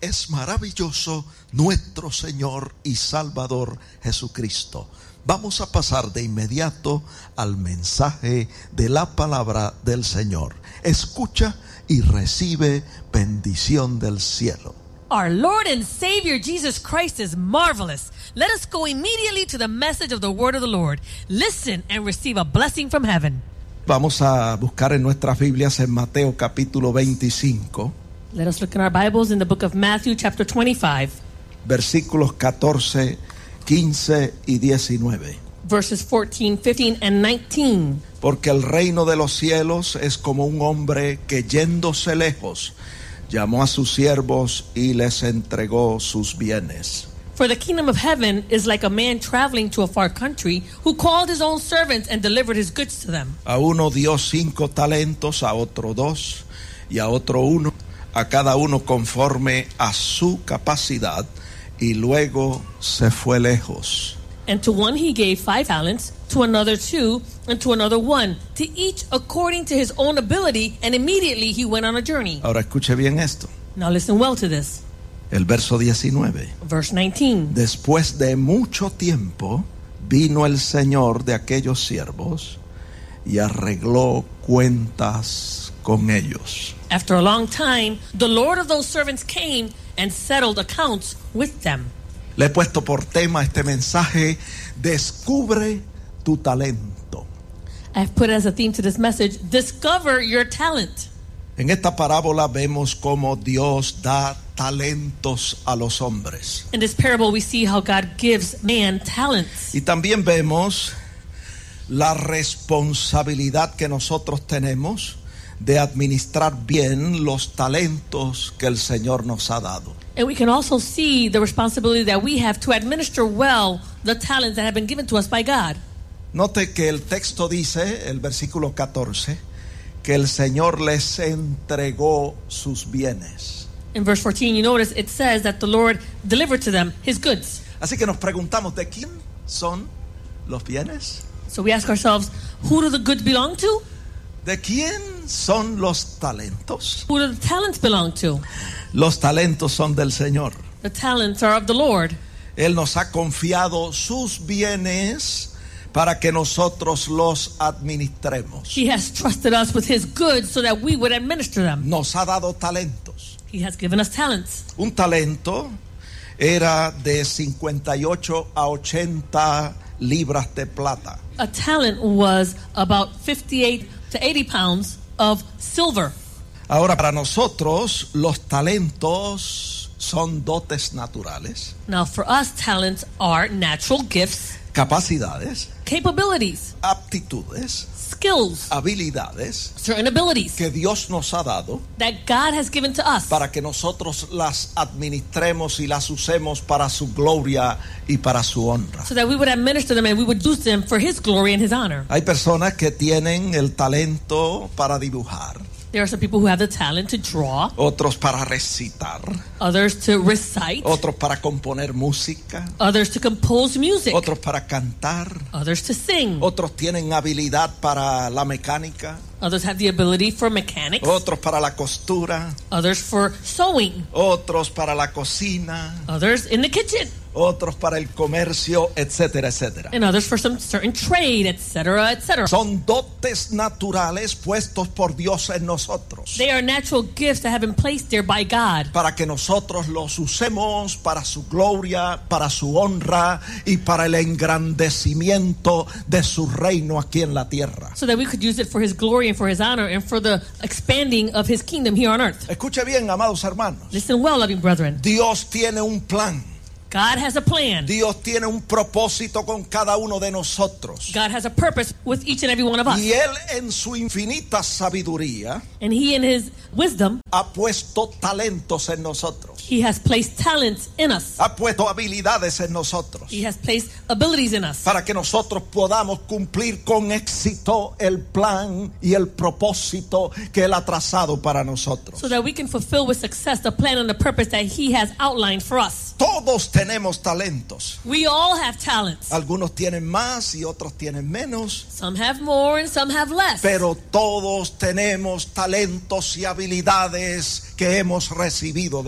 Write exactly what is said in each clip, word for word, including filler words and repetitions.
es maravilloso nuestro Señor y Salvador Jesucristo. Vamos a pasar de inmediato al mensaje de la palabra del Señor. Escucha y recibe bendición del cielo. Our Lord and Savior Jesus Christ is marvelous. Let us go immediately to the message of the word of the Lord. Listen and receive a blessing from heaven. Vamos a buscar en nuestras Biblias en Mateo capítulo veinticinco. Let us look in our Bibles in the book of Matthew chapter twenty-five. Versículos catorce, quince y diecinueve. Verses fourteen, fifteen, and nineteen. Porque el reino de los cielos es como un hombre que yéndose lejos llamó a sus siervos y les entregó sus bienes. For the kingdom of heaven is like a man traveling to a far country who called his own servants and delivered his goods to them. A uno dio cinco talentos, a otro dos y a otro uno, a cada uno conforme a su capacidad, y luego se fue lejos. And to one he gave five talents, to another two, and to another one, to each according to his own ability, and immediately he went on a journey. Ahora escuche bien esto. Now listen well to this. El verso diecinueve. Verse nineteen. Después de mucho tiempo vino el Señor de aquellos siervos y arregló cuentas con ellos. After a long time, the Lord of those servants came and settled accounts with them. Le he puesto por tema este mensaje: descubre tu talento. I've put as a theme to this message, discover your talent. En esta parábola vemos cómo Dios da talentos a los hombres. In this parable we see how God gives man talents. Y también vemos la responsabilidad que nosotros tenemos de administrar bien los talentos que el Señor nos ha dado. And we can also see the responsibility that we have to administer well the talents that have been given to us by God. Note que el texto dice, el versículo catorce, que el Señor les entregó sus bienes. In verse fourteen, you notice it says that the Lord delivered to them his goods. Así que nos preguntamos, ¿de quién son los bienes? So we ask ourselves, who do the goods belong to? ¿De quién son los talentos? Who do the talents belong to? Los talentos son del Señor. The talents are of the Lord. Él nos ha confiado sus bienes para que nosotros los administremos. He has trusted us with his goods so that we would administer them. Nos ha dado talentos. He has given us talents. Un talento era de cincuenta y ocho a ochenta libras de plata. A talent was about fifty-eight to eighty pounds of silver. Ahora, para nosotros los talentos son dotes naturales, Now for us, talents are natural gifts, capacidades, capabilities, aptitudes, skills, habilidades certain abilities que Dios nos ha dado that God has given to us para que nosotros las administremos y las usemos para su gloria y para su honra. so that we would administer them and we would use them for his glory and his honor. Hay personas que tienen el talento para dibujar, There are some people who have the talent to draw, otros para recitar, others to recite, otros para componer música, others to compose music, otros para cantar, others to sing, otros tienen habilidad para la mecánica, others have the ability for mechanics, otros para la costura, others for sewing, otros para la cocina, others in the kitchen, otros para el comercio, etcétera, etcétera. and others for some certain trade, et cetera, et cetera. Son dotes naturales puestos por Dios en nosotros, They are natural gifts that have been placed there by God para que nosotros los usemos para su gloria, para su honra y para el engrandecimiento de su reino aquí en la tierra. so that we could use it for his glory and for his honor and for the expanding of his kingdom here on earth. Escuche bien, amados hermanos. Listen well, loving brethren. Dios tiene un plan. God has a plan. Dios tiene un propósito con cada uno de nosotros. God has a purpose with each and every one of us. Y Él en su infinita sabiduría And he in his wisdom, ha puesto talentos en nosotros. he has placed talents in us. Ha puesto habilidades en nosotros. He has placed abilities in us Para que nosotros podamos cumplir con éxito el plan y el propósito que Él ha trazado para nosotros. so that we can fulfill with success the plan and the purpose that he has outlined for us. Todos tenemos talentos. We all have talents. Algunos tienen más y otros tienen menos. Some have more and some have less. Pero todos tenemos talentos y habilidades que hemos recibido de Dios.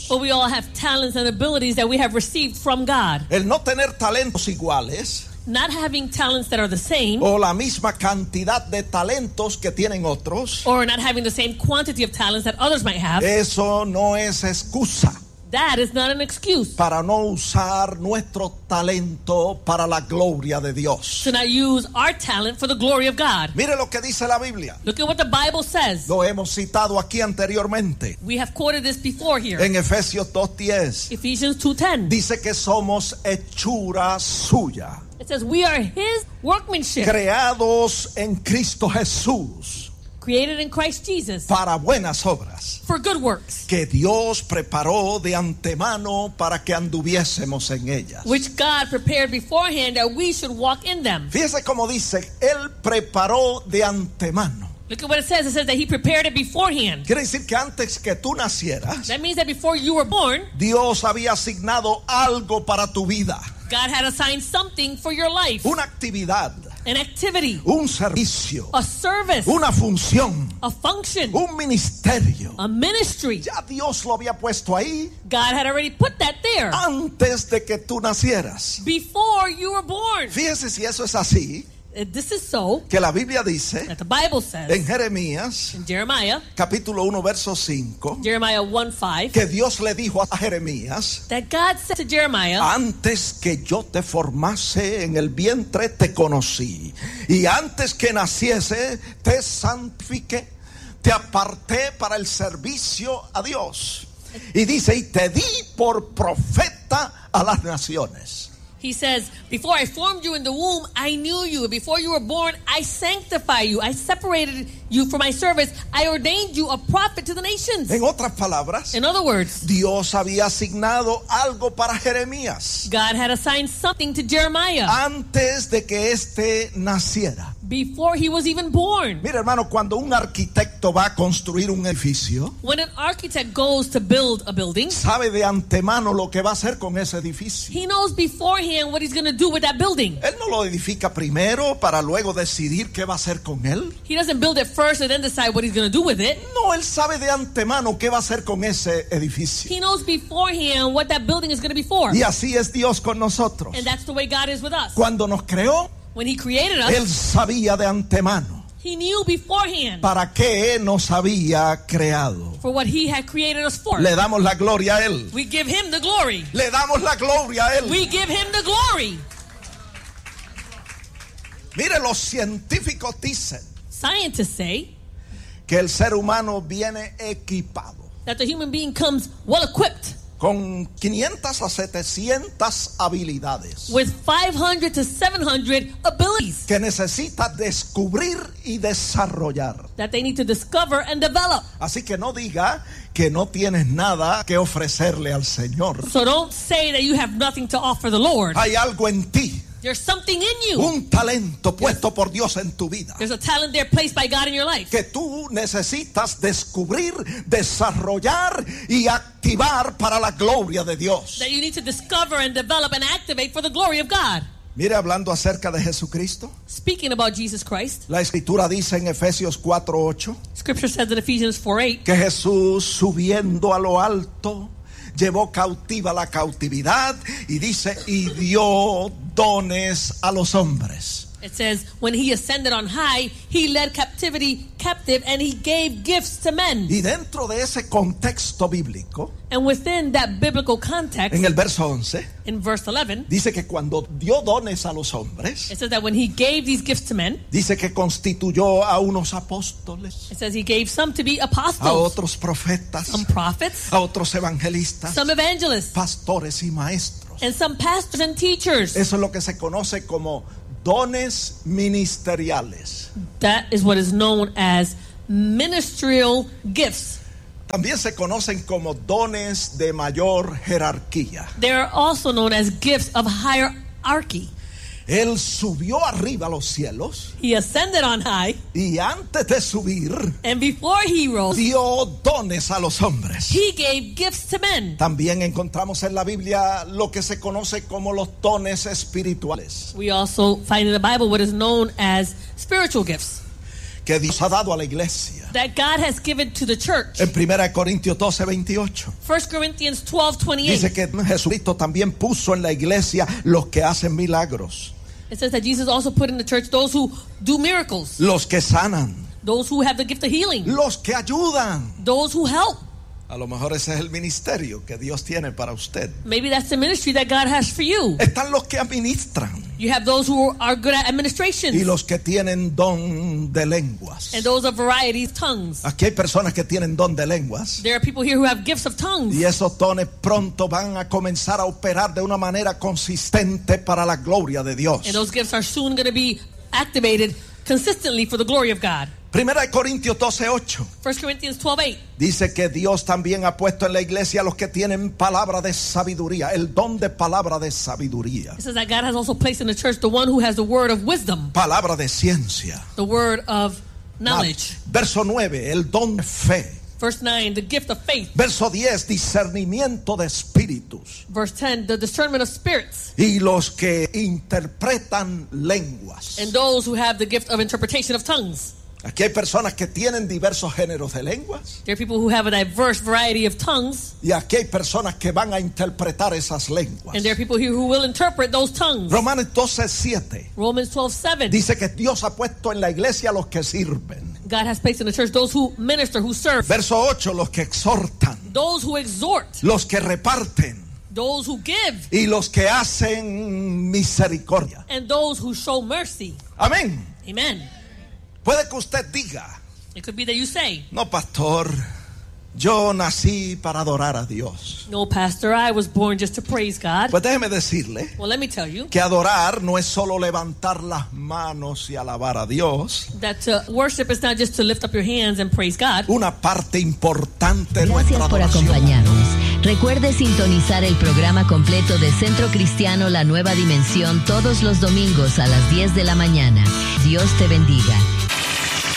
Dios. But we all have talents and abilities that we have received from God. El no tener talentos iguales Not having talents that are the same, o la misma cantidad de talentos que tienen otros, or not having the same quantity of talents that others might have, eso no es excusa that is not an excuse para no usar nuestro talento para la gloria de Dios. to not use our talent for the glory of God. Mire lo que dice la Biblia. Look at what the Bible says. Lo hemos citado aquí anteriormente. We have quoted this before here. En Efesios dos diez Ephesians two ten. dice que somos hechura suya, It says we are His workmanship, creados en Cristo Jesús created in Christ Jesus para buenas obras, for good works, que Dios preparó de antemano para que anduviésemos en ellas. which God prepared beforehand that we should walk in them. Fíjese cómo dice, Él preparó de antemano. Look at what it says. It says that He prepared it beforehand. Quiere decir que antes que tú nacieras, That means that before you were born, Dios había asignado algo para tu vida, God had assigned something for your life, una actividad, an activity, un servicio, a service, una función, a function, un ministerio. a ministry. Ya Dios lo había puesto ahí God had already put that there antes de que tú nacieras. before you were born. Fíjese si eso es así, If this is so, que la Biblia dice that the Bible says en Jeremías in Jeremiah, capítulo uno verso cinco, Jeremiah one five, que Dios le dijo a Jeremías: that God said to Jeremiah, antes que yo te formase en el vientre te conocí, y antes que naciese te santifiqué, te aparté para el servicio a Dios. Y dice, y te di por profeta a las naciones. He says, before I formed you in the womb, I knew you. Before you were born, I sanctified you. I separated you for my service. I ordained you a prophet to the nations. En otras palabras, In other words, Dios había asignado algo para Jeremías God had assigned something to Jeremiah antes de que éste naciera. before he was even born. Mira, hermano, cuando un arquitecto va a construir un edificio, When an architect goes to build a building, sabe de antemano lo que va a hacer con ese edificio. he knows beforehand what he's going to do with that building. Él no lo edifica primero para luego decidir qué va a hacer con él. He doesn't build it first and then decide what he's going to do with it. No, él sabe de antemano qué va a hacer con ese edificio. He knows beforehand what that building is going to be for. Y así es Dios con nosotros. And that's the way God is with us. Cuando nos creó, When he created Él us, sabía de antemano he knew beforehand para qué nos había creado. for what he had created us for. Le damos la gloria a Él. We give him the glory. Le damos la gloria a Él. We give him the glory. Mire, los científicos dicen Scientists say que el ser humano viene equipado that the human being comes well equipped con quinientas a setecientas habilidades with five hundred to seven hundred abilities que necesita descubrir y desarrollar. that they need to discover and develop. Así que no diga que no tienes nada que ofrecerle al Señor. So don't say that you have nothing to offer the Lord. Hay algo en ti, There's something in you. un talento puesto por Dios en tu vida, There's a talent there placed by God in your life que tú necesitas descubrir, desarrollar y activar para la gloria de Dios. that you need to discover and develop and activate for the glory of God. Mire, hablando acerca de Jesucristo, Speaking about Jesus Christ, la Escritura dice en Efesios cuatro ocho Scripture says in Ephesians four eight que Jesús, subiendo a lo alto, llevó cautiva la cautividad, y dice, y dio dones a los hombres. It says, when he ascended on high, he led captivity captive and he gave gifts to men. Y dentro de ese contexto bíblico, And within that biblical context, en el verso once, in verse eleven, dice que cuando dio dones a los hombres, it says that when he gave these gifts to men, dice que constituyó a unos apóstoles, it says he gave some to be a apostles, otros profetas, some prophits, a otros evangelistas, some evangelists, pastores y maestros. and some pastors and teachers. Eso es lo que se conoce como dones ministeriales. That is what is known as ministerial gifts. También se conocen como dones de mayor jerarquía. They are also known as gifts of hierarchy. Él subió arriba a los cielos, He ascended on high, y antes de subir and before he rose, dio dones a los hombres. he gave gifts to men. También encontramos en la Biblia lo que se conoce como los dones espirituales, We also find in the Bible what is known as spiritual gifts, que Dios ha dado a la iglesia. that God has given to the church. En primera de Corintios doce, veintiocho. First Corinthians twelve twenty-eight. Dice que Jesucristo también puso en la iglesia los que hacen milagros, It says that Jesus also put in the church those who do miracles, los que sanan, those who have the gift of healing, los que ayudan. those who help. A lo mejor ese es el ministerio que Dios tiene para usted. Maybe that's the ministry that God has for you. Están los que administran You have those who are good at administration, y los que tienen don de lenguas. and those of varieties, tongues. Aquí hay personas que tienen don de lenguas There are people here who have gifts of tongues. y esos dones pronto van a comenzar a operar de una manera consistente para la gloria de Dios. And those gifts are soon going to be activated consistently for the glory of God. Primera de Corintios doce, ocho. First Corinthians twelve eight. Dice que Dios también ha puesto en la iglesia a los que tienen palabra de sabiduría, el don de palabra de sabiduría, It says that God has also placed in the church the one who has the word of wisdom, palabra de ciencia. the word of knowledge. Verso nueve, el don de fe. Verse nine, the gift of faith. Verso diez, discernimiento de espíritus. Verse ten, the discernment of spirits. Y los que interpretan lenguas. And those who have the gift of interpretation of tongues. Aquí hay personas que tienen diversos géneros de lenguas. There are people who have a diverse variety of tongues. Y aquí hay personas que van a interpretar esas lenguas. And there are people here who will interpret those tongues. Romanos doce, siete. Romans twelve seven. Dice que Dios ha puesto en la iglesia a los que sirven. God has placed in the church those who minister, who serve, Verso ocho, los que exhortan, those who exhort, los que reparten those who give, y los que hacen misericordia. and those who show mercy. Amén. Amen. Puede que usted diga, It could be that you say, no, pastor, yo nací para adorar a Dios. no, Pastor, I was born just to praise God. Pues déjeme decirle Well, let me tell you que adorar no es solo levantar las manos y alabar a Dios. that uh, worship is not just to lift up your hands and praise God. Una parte importante de Gracias nuestra por adoración acompañarnos. Recuerde sintonizar el programa completo de Centro Cristiano La Nueva Dimensión todos los domingos a las diez de la mañana. Dios te bendiga.